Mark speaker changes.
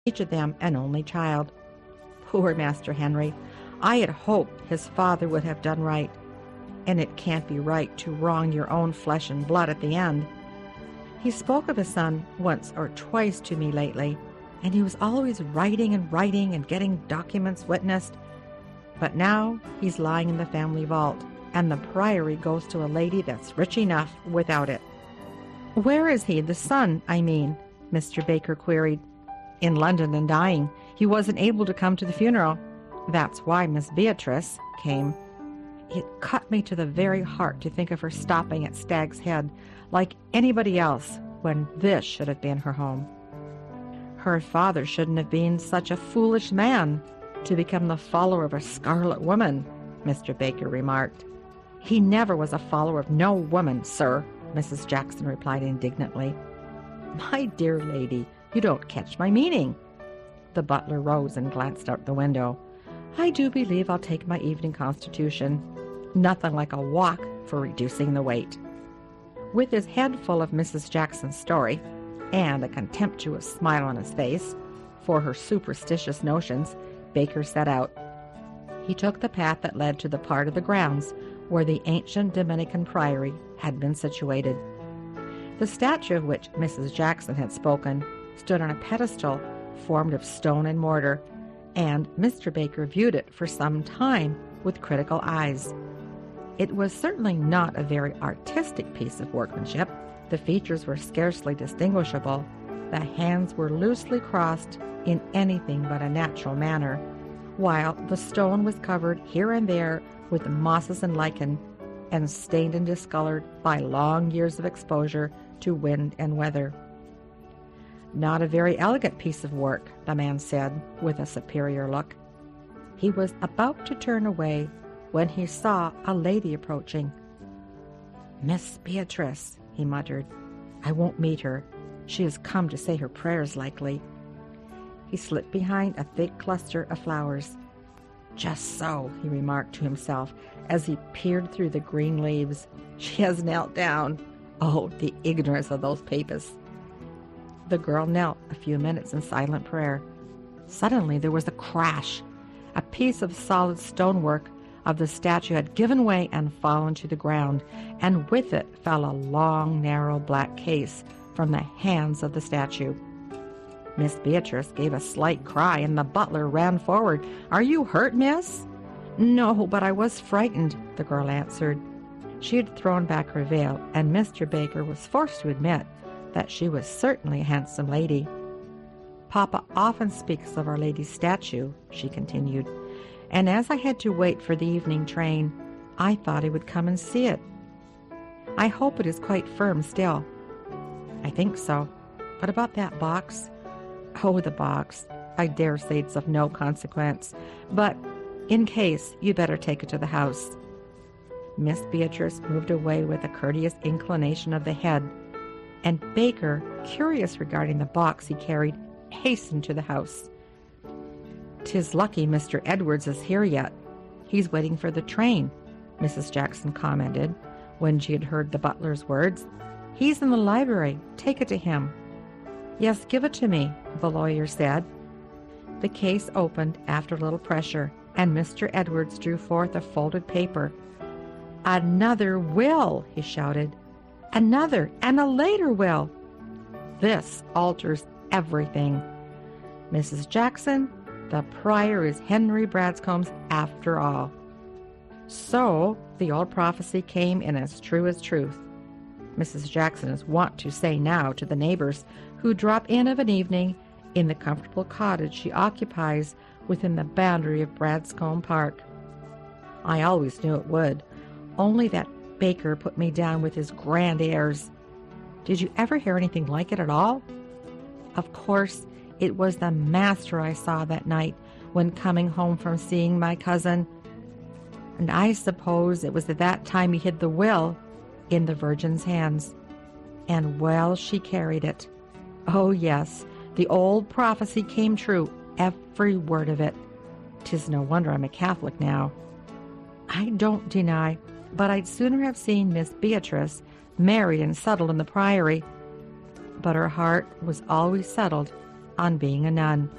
Speaker 1: each of them an only child. Poor Master Henry! I had hoped his father would have done right, and it can't be right to wrong your own flesh and blood at the end. He spoke of his son once or twice to me lately, and he was always writing and getting documents witnessed. But now he's lying in the family vault, and the priory goes to a lady that's rich enough without it." "Where is he, the son, I mean?" Mr. Baker queried. "In London and dying. He wasn't able to come to the funeral. That's why Miss Beatrice came." It cut me to the very heart to think of her stopping at Stag's Head like anybody else when this should have been her home. Her father shouldn't have been such a foolish man to become the follower of a Scarlet Woman, Mr. Baker remarked. "He never was a follower of no woman, sir," Mrs. Jackson replied indignantly. "My dear lady, you don't catch my meaning." The butler rose and glanced out the window. "I do believe I'll take my evening constitution. Nothing like a walk for reducing the weight." With his head full of Mrs. Jackson's story, and a contemptuous smile on his face for her superstitious notions, Baker set out. He took the path that led to the part of the grounds where the ancient Dominican priory had been situated. The statue of which Mrs. Jackson had spoken stood on a pedestal formed of stone and mortar, and Mr. Baker viewed it for some time with critical eyes. It was certainly not a very artistic piece of workmanship. The features were scarcely distinguishable. The hands were loosely crossed in anything but a natural manner, while the stone was covered here and there with mosses and lichen, and stained and discolored by long years of exposure to wind and weather. "Not a very elegant piece of work," the man said, with a superior look. He was about to turn away when he saw a lady approaching. "Miss Beatrice," he muttered. "I won't meet her. She has come to say her prayers, likely." He slipped behind a thick cluster of flowers. "Just so," he remarked to himself as he peered through the green leaves. "She has knelt down. Oh, the ignorance of those papists." The girl knelt a few minutes in silent prayer. Suddenly there was a crash. A piece of solid stonework of the statue had given way and fallen to the ground, and with it fell a long, narrow black case from the hands of the statue. Miss Beatrice gave a slight cry, and the butler ran forward. "Are you hurt, miss?" "No, but I was frightened," the girl answered. She had thrown back her veil, and Mr. Baker was forced to admit that she was certainly a handsome lady. "Papa often speaks of Our Lady's statue," she continued, "and as I had to wait for the evening train, I thought he would come and see it. I hope it is quite firm still." "I think so. But about that box?" "Oh, the box. I dare say it's of no consequence. But in case, you'd better take it to the house." Miss Beatrice moved away with a courteous inclination of the head, and Baker, curious regarding the box he carried, hastened to the house. "'Tis lucky Mr. Edwards is here yet. He's waiting for the train," Mrs. Jackson commented when she had heard the butler's words. "He's in the library. Take it to him." "Yes, give it to me," the lawyer said. The case opened after a little pressure, and Mr. Edwards drew forth a folded paper. "Another will!" he shouted. "Another and a later will! This alters everything. Mrs. Jackson, the prior is Henry Bradscombe's after all." So the old prophecy came in as true as truth. Mrs. Jackson is wont to say now to the neighbors who drop in of an evening in the comfortable cottage she occupies within the boundary of Bradscombe Park. "I always knew it would, only that Baker put me down with his grand airs. Did you ever hear anything like it at all?" "Of course, it was the master I saw that night when coming home from seeing my cousin. And I suppose it was at that time he hid the will in the Virgin's hands. And well she carried it. Oh, yes, the old prophecy came true, every word of it. 'Tis no wonder I'm a Catholic now. I don't deny, but I'd sooner have seen Miss Beatrice married and settled in the priory. But her heart was always settled on being a nun.